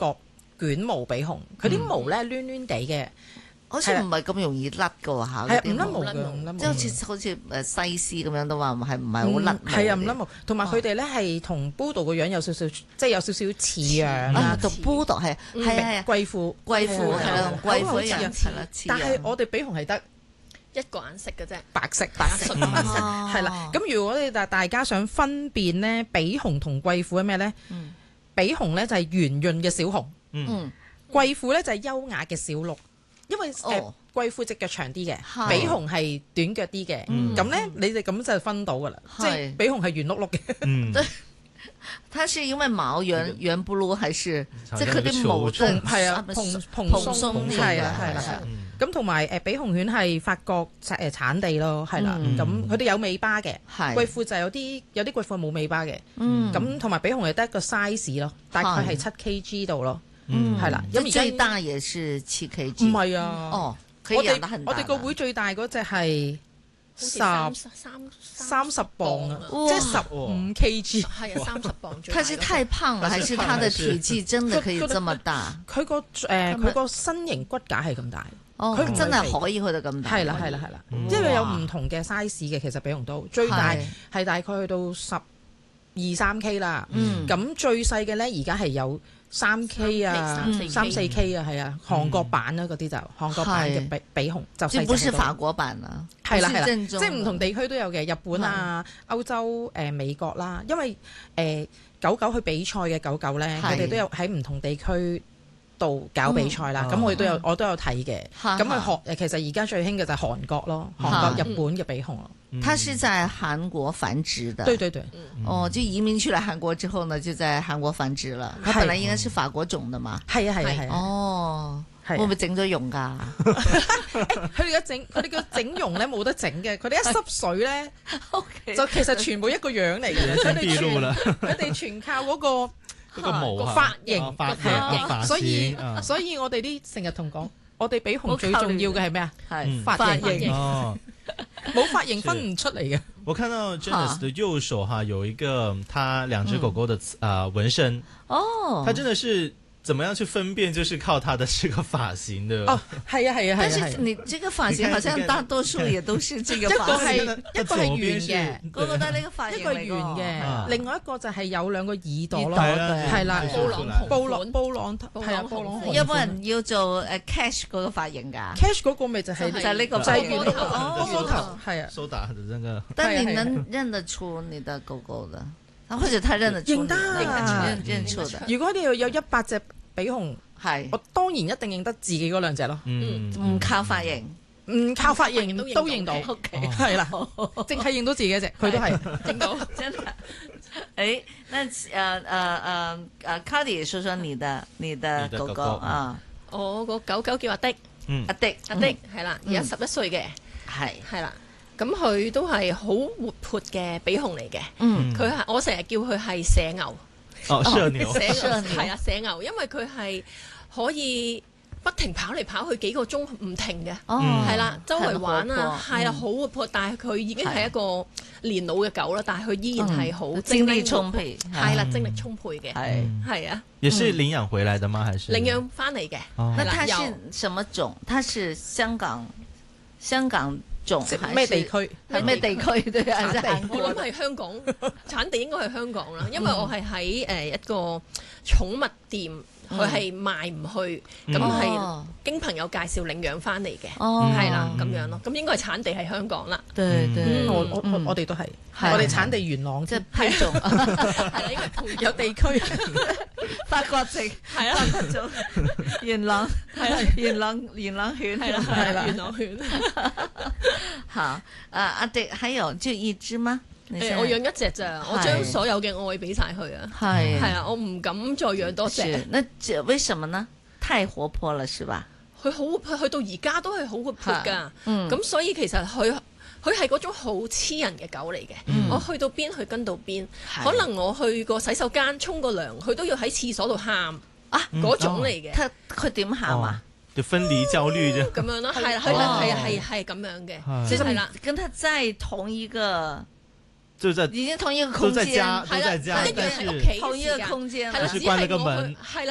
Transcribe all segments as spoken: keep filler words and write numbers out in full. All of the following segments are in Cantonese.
角捲毛比熊，佢啲毛咧攣攣地嘅。 好似唔係咁容易甩噶喎嚇， 係唔甩毛嘅，唔甩毛。 即係好似好似誒西施咁樣都話唔係唔係好甩毛。 係啊，唔甩毛。同埋佢哋咧係同 Poodle 個樣有少少，即係有少少似樣啊。同 Poodle 係係係啊， 貴婦貴婦係啦，貴婦一樣係啦。 但係我哋比熊係得一個顏色嘅啫， 白色白色白色係啦。咁如果你大大家想分辨咧，比熊同貴婦係咩咧？比熊咧就係圓潤嘅小熊，嗯，貴婦咧就係優雅嘅小鹿。因為誒貴婦隻腳長啲嘅，比熊係短腳啲嘅，咁咧你哋咁就分到噶啦，即係比熊係圓碌碌嘅。嗯， 它是因為毛圓圓不嚕，還是即係佢啲毛真係啊蓬蓬鬆啲係啊係啦。咁同埋誒比熊犬係法國誒產地咯，係啦。咁佢哋有尾巴嘅，貴婦就有啲有啲貴婦冇尾巴嘅。咁同埋比熊係得一個 size 咯，大概係七 kg 度咯。嗯，係啦， 咁最大也是七 kg。 唔係啊， 哦， 我哋我哋個會最大嗰隻係十三三十磅啊，即係十五 kg。 係啊，三十磅。 它是太胖了，還是它的體積真的可以這麼大？ 佢個誒佢個身形骨架係咁大， 哦，佢真係可以去到咁大。 係啦係啦係啦，因為有唔同嘅 size 嘅，其實比熊都最大係大概去到十二三 K 啦。嗯，咁最細嘅咧而家係有三 K 啊，三四 K 啊，係啊，韓國版啊嗰啲就韓國版嘅比比熊就細隻好多。 即係不是法國版啊？ 係啦係啦，即係唔同地區都有嘅，日本啊、歐洲、誒美國啦，因為誒狗狗去比賽嘅狗狗咧，佢哋都有喺唔同地區度搞比賽啦。咁我哋都有我都有睇嘅。咁去學誒，其實而家最興嘅就係韓國咯，韓國、日本嘅比熊咯。 它是在韓國繁殖的， 對對對， 哦，就移民去了韓國之後呢，就在韓國繁殖了。它本來應該是法國種的嘛， 係啊係啊係啊， 哦，會唔會整咗容噶？ 佢哋嘅整佢哋嘅整容咧冇得整嘅，佢哋一濕水咧，就其實全部一個樣嚟嘅，佢哋全佢哋全靠嗰個嗰個毛個髮型， 髮型， 所以所以我哋啲成日同講，我哋比熊最重要嘅係咩啊？係髮型。冇髮型分唔出嚟嘅。 我看到 Janice 的右手哈有一個他兩隻狗狗的啊紋身哦，他真的是怎麼樣去分辨，就是靠他的這個髮型的哦，係啊係啊係啊。 但是你這個髮型好像大多數也都是這個髮型， 一個係一個係圓嘅， 嗰個都係呢個髮型， 一個圓嘅，另外一個就係有兩個耳朵咯， 係啦， 布朗布朗布朗係啊，布朗。 有冇人要做誒 Cash 嗰個髮型㗎 ？Cash 嗰個咪就係就係呢個就係圓波頭， 波頭係啊。 蘇打的那個， 但你能認得出你的狗狗的，或者他認得出， 認得認認出的。 如果你要有一百隻比熊， 係我當然一定認得自己嗰兩隻咯。 嗯，唔靠髮型， 唔靠髮型都認到，係啦，淨係認到自己一隻，佢都係認到，真係。誒，那誒誒誒誒 Cody 說說你的你的狗狗啊， 我個狗狗叫阿迪， 阿迪阿迪係啦，而家十一歲嘅，係係啦。咁佢都係好活潑嘅比熊嚟嘅，佢係我成日叫佢係社牛。 哦，社牛， 社牛係啊，社牛，因為佢係可以不停跑嚟跑去幾個鐘唔停嘅，係啦，周圍玩啊，係啊，好活潑。但係佢已經係一個年老嘅狗啦，但係佢依然係好精力充沛， 係啦，精力充沛嘅，係係啊。 也是領養回來的嗎？還是領養翻嚟嘅？ 那它是什麼種？它是香港香港種咩地區？ 係咩地區？對啊， 我諗係香港產地，應該係香港啦。因為我係喺誒一個寵物店，佢係賣唔去，咁係經朋友介紹領養翻嚟嘅，係啦咁樣咯。咁應該係產地係香港啦。 對對， 我我我哋都係，我哋產地元朗， 即係批種， 係啦，應該有地區法國籍， 係啊， 法國種元朗，係啦，元朗元朗犬， 係啦係啦，元朗犬。 好，啊阿迪，還有就一隻嗎？ 誒，我養一隻咋，我將所有嘅愛俾晒佢啊，係係啊，我唔敢再養多隻。 那這為什麼呢？太活潑了，是吧？ 佢好活潑，去到而家都係好活潑噶。咁所以其實佢佢係嗰種好黐人嘅狗嚟嘅。我去到邊佢跟到邊，可能我去個洗手間沖個涼，佢都要喺廁所度喊啊嗰種嚟嘅。 佢佢點喊啊？ 就分離焦慮啫。 咁樣咯，係啦，係啦，係係係咁樣嘅，即係啦， 跟他在同一個。 就在已經同一個空間， 都在家，都在家，但是屋企同一個空間， 係啦，只係關咗個門， 係啦，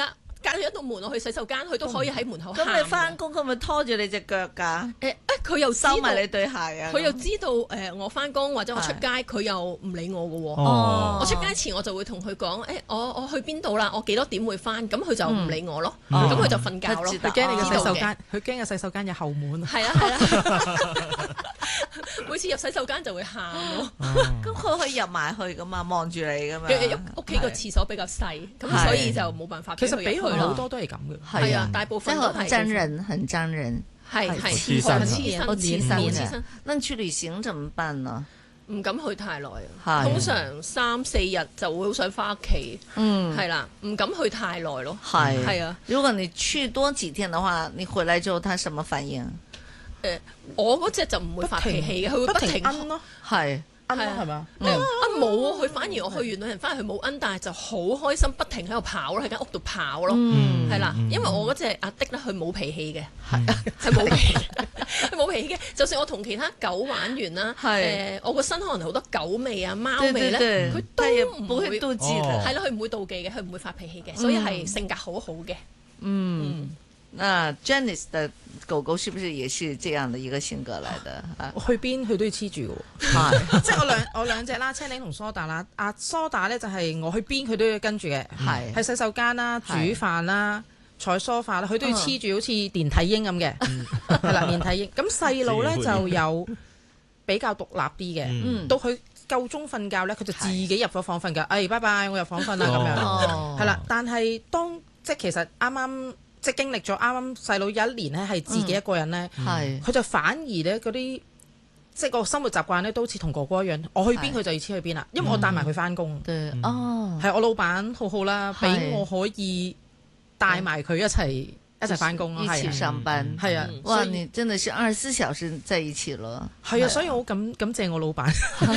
隔咗一道門，我去洗手間，佢都可以喺門口喊。 咁你翻工佢咪拖住你隻腳㗎？ 誒誒，佢又收埋你對鞋啊！ 佢又知道誒，我翻工或者我出街，佢又唔理我嘅喎。 哦， 我出街前我就會同佢講誒，我我去邊度啦？我幾多點會翻？咁佢就唔理我咯。咁佢就瞓覺咯。 佢驚你個洗手間，佢驚個洗手間有後門。 係啊係啊，每次入洗手間就會喊咯。 咁佢可以入埋去噶嘛，望住你噶嘛。 屋企個廁所比較細，咁所以就冇辦法。 其實比紅好多都係咁嘅。 係啊，大部分都係真人，很真人， 係係黐身啊， 好黐身黐身。 那去旅行怎麼辦呢？ 唔敢去太耐啊，通常三四日就會好想翻屋企。嗯，係啦，唔敢去太耐咯。 係係啊， 如果你去多幾天的話，你回來之後，他什麼反應？ 誒，我嗰隻就唔會發脾氣嘅，佢會不停噏咯， 係。 係係嘛？ 啊冇，佢反而我去完旅行翻去佢冇恩，但係就好開心，不停喺度跑咯，喺間屋度跑咯，係啦。因為我嗰隻阿的咧，佢冇脾氣嘅，係係冇脾氣，冇脾氣嘅。就算我同其他狗玩完啦，誒，我個身可能好多狗味啊、貓味咧，佢都唔會妒忌嘅，係咯，佢唔會妒忌嘅，佢唔會發脾氣嘅，所以係性格好好嘅。 嗯。那 Janice 的狗狗是不是也是這樣的一個性格嚟的？啊， 去邊佢都要黐住嘅，即係我兩我兩隻啦，青檸同梳打啦。阿梳打咧就係我去邊佢都要跟住嘅，係喺洗手間啦、煮飯啦、坐梳化啦，佢都要黐住，好似連體嬰咁嘅，係啦，連體嬰。咁細路咧就有比較獨立啲嘅，到佢夠鐘瞓覺咧，佢就自己入咗房瞓覺。哎，拜拜，我入房瞓啦咁樣，係啦。但係當即係其實啱啱。即係經歷咗啱啱細佬有一年咧，係自己一個人咧，佢、嗯、就反而咧嗰啲即係個生活習慣咧，都好似同哥哥一樣。我去邊佢就要黐去邊啦，因為我帶埋佢翻工。 嗯、哦， 係我老闆好好啦，俾我可以帶埋佢一齊一齊翻工咯， 一起上班。 係啊， 哇！你真係是二十四小時在一起咯。 係啊，所以我好感感謝我老闆。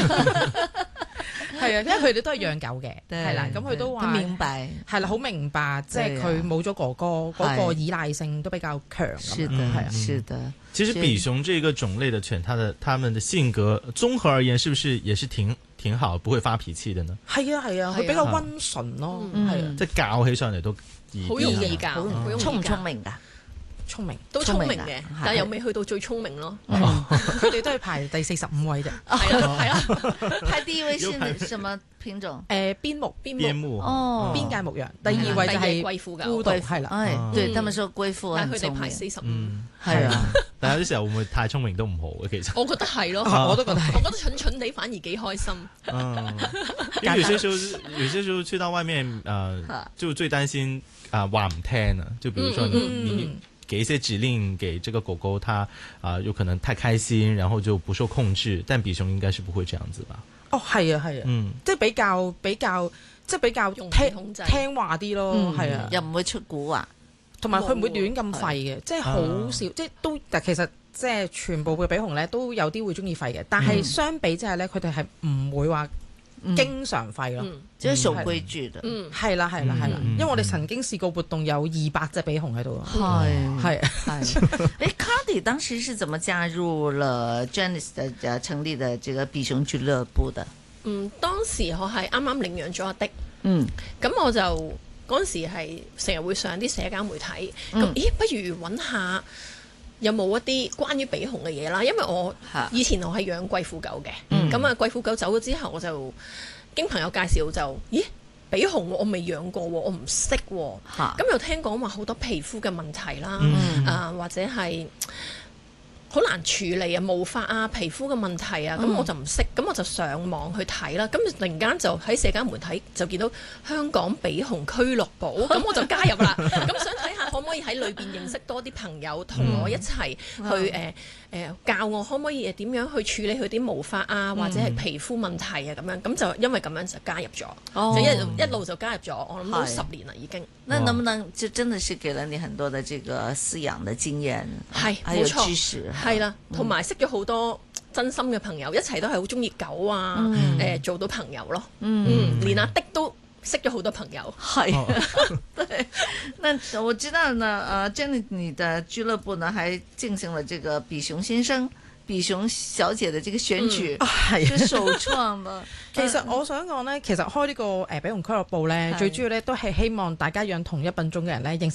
係啊，因為佢哋都係養狗嘅，係啦，咁佢都話明白， 係啦，好明白，即係佢冇咗哥哥嗰個依賴性都比較強咁樣，係啊， 是的。 其實比熊這個種類的犬，它的它們的性格綜合而言，是不是也是挺挺好，不會發脾氣的呢？ 係啊係啊，佢比較溫順咯，係啊， 即係教起上嚟都好容易教， 聰唔聰明㗎？ 聰明都聰明嘅，但係又未去到最聰明咯。 佢哋都係排第四十五位啫。 係啊係啊， 排第一位是什麼品種？ 誒邊牧邊牧哦， 邊界牧羊。第二位就係貴婦狗， 孤獨係啦。 係，對，他們說貴婦但係佢哋排四十五。 係啊， 但係有啲時候會唔會太聰明都唔好嘅？其實我覺得係咯，我都覺得，我覺得蠢蠢地反而幾開心。 嗯，因為有些時候，有些時候去到外面，誒，就最擔心啊話唔聽啊，就比如說你。給一些指令給這個狗狗，它啊、呃、有可能太開心，然後就不受控制。但比熊應該是不會這樣子吧？ 哦，係啊，係啊，嗯，即係比較比較即係比較聽聽話啲咯，係、嗯、啊， 又唔會出蠱惑， 同埋佢唔會亂咁吠嘅，即係好少，啊、即係都但其實即係全部嘅比熊咧都有啲會中意吠嘅，但係相比之下咧，佢哋係唔會話經常吠咯， 即係守規矩嘅， 嗯，係啦係啦係啦，因為我哋曾經試過活動有二百隻比熊喺度， 係係係。誒，Cardi 當時是怎麼加入了 Janice 的成立的這個比熊俱樂部的？ 嗯，當時我係啱啱領養咗阿的， 嗯， 咁我就嗰陣時係成日會上啲社交媒體，咁咦，不如揾下。有冇一啲關於比熊嘅嘢啦？因為我以前我係養貴婦狗嘅，咁啊貴婦狗走咗之後，我就經朋友介紹就，咦，比熊我未養過，我唔識，咁又聽講話好多皮膚嘅問題啦，啊或者係好難處理啊，毛髮啊、皮膚嘅問題啊，咁我就唔識，咁我就上網去睇啦。咁突然間就喺社交媒體就見到香港比熊俱樂部，咁我就加入啦。咁想睇下可唔可以喺裏邊認識多啲朋友，同我一齊去誒誒、呃、教我可唔可以誒點樣去處理佢啲毛髮啊，或者係皮膚問題啊咁樣。咁就因為咁樣就加入咗，哦、就一一路就加入咗。我諗都十年啦已經。 那能不能就真的是給了你很多的這個飼養的經驗， 係還有冇錯知識。 係啦，同埋識咗好多真心嘅朋友，一齊都係好中意狗啊，誒、嗯呃、做到朋友咯，嗯，嗯連阿的都識咗好多朋友， 係，對。那我知道呢，呃，Jenny 你的俱樂部呢，還進行了這個比熊先生比熊小姐的這個選舉係、 嗯、首創的。 其實我想講呢，其實開呢個誒比熊俱樂部呢，最主要呢都係希望大家讓同一品種嘅人呢認識